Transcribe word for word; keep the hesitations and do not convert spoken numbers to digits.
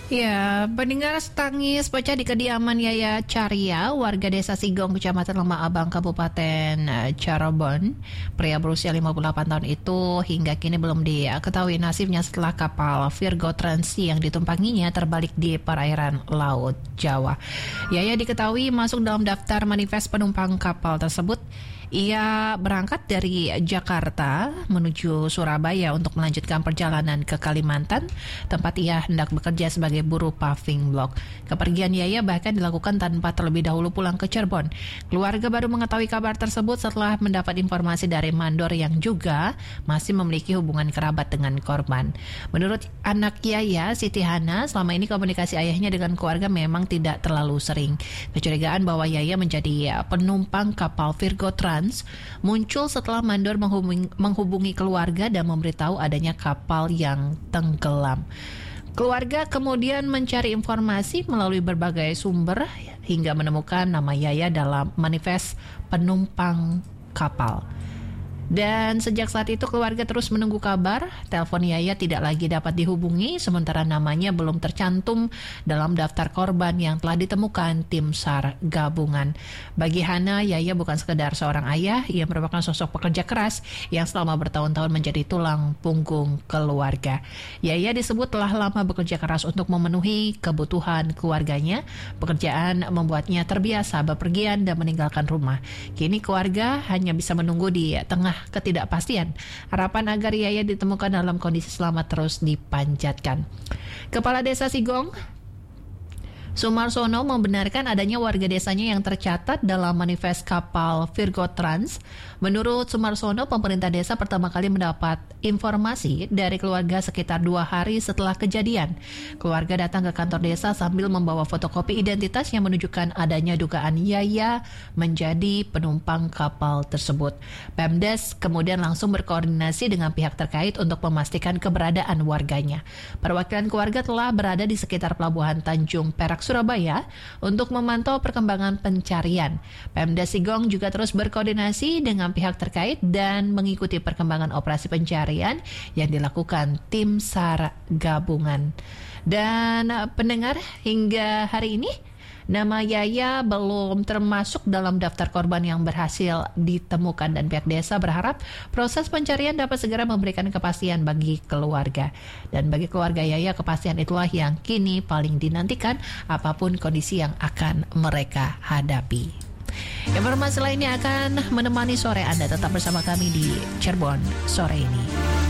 Ya, pendengar tangis pecah di kediaman Yaya Carya, warga desa Sigong, Kecamatan Lembah Abang, Kabupaten Cirebon. Pria berusia lima puluh delapan tahun itu hingga kini belum diketahui nasibnya setelah kapal Virgo Trans yang ditumpanginya terbalik di perairan Laut Jawa. Yaya diketahui masuk dalam daftar manifest penumpang kapal tersebut. Ia berangkat dari Jakarta menuju Surabaya untuk melanjutkan perjalanan ke Kalimantan, tempat ia hendak bekerja sebagai buruh paving block. Kepergian Yaya bahkan dilakukan tanpa terlebih dahulu pulang ke Cirebon. Keluarga baru mengetahui kabar tersebut setelah mendapat informasi dari mandor yang juga masih memiliki hubungan kerabat dengan korban. Menurut anak Yaya, Siti Hana, selama ini komunikasi ayahnya dengan keluarga memang tidak terlalu sering. Kecurigaan bahwa Yaya menjadi penumpang kapal Virgo Trans muncul setelah mandor menghubungi, menghubungi keluarga dan memberitahu adanya kapal yang tenggelam. Keluarga kemudian mencari informasi melalui berbagai sumber hingga menemukan nama Yaya dalam manifest penumpang kapal. Dan sejak saat itu keluarga terus menunggu kabar. Telepon Yaya tidak lagi dapat dihubungi, sementara namanya belum tercantum dalam daftar korban yang telah ditemukan tim SAR gabungan. Bagi Hana, Yaya bukan sekedar seorang ayah, ia merupakan sosok pekerja keras yang selama bertahun-tahun menjadi tulang punggung keluarga. Yaya disebut telah lama bekerja keras untuk memenuhi kebutuhan keluarganya. Pekerjaan membuatnya terbiasa bepergian dan meninggalkan rumah. Kini keluarga hanya bisa menunggu di tengah ketidakpastian. Harapan agar Yaya ditemukan dalam kondisi selamat terus dipanjatkan. Kepala Desa Sigong, Sumarsono, membenarkan adanya warga desanya yang tercatat dalam manifest kapal Virgo Trans. Menurut Sumarsono, pemerintah desa pertama kali mendapat informasi dari keluarga sekitar dua hari setelah kejadian. Keluarga datang ke kantor desa sambil membawa fotokopi identitas yang menunjukkan adanya dugaan Yaya menjadi penumpang kapal tersebut. Pemdes kemudian langsung berkoordinasi dengan pihak terkait untuk memastikan keberadaan warganya. Perwakilan keluarga telah berada di sekitar pelabuhan Tanjung Perak, Surabaya untuk memantau perkembangan pencarian. Pemda Sigong juga terus berkoordinasi dengan pihak terkait dan mengikuti perkembangan operasi pencarian yang dilakukan tim SAR gabungan. Dan pendengar, hingga hari ini nama Yaya belum termasuk dalam daftar korban yang berhasil ditemukan dan pihak desa berharap proses pencarian dapat segera memberikan kepastian bagi keluarga. Dan bagi keluarga Yaya, kepastian itulah yang kini paling dinantikan apapun kondisi yang akan mereka hadapi. Informasi lainnya akan menemani sore Anda. Tetap bersama kami di Cirebon sore ini.